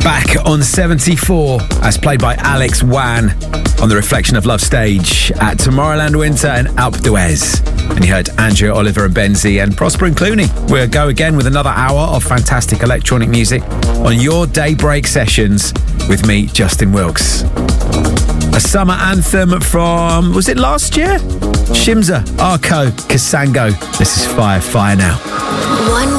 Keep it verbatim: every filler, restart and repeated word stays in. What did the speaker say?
Back on seventy-four, as played by Alex Wan on the Reflection of Love stage at Tomorrowland Winter and Alpe d'Huez. And you heard Andrea Oliver and Benzi and Prosper and Clooney. We'll go again with another hour of fantastic electronic music on your Daybreak sessions with me, Justin Wilkes. A summer anthem from, was it last year? Shimza, Arco, Kasango. This is Fire, Fire Now. One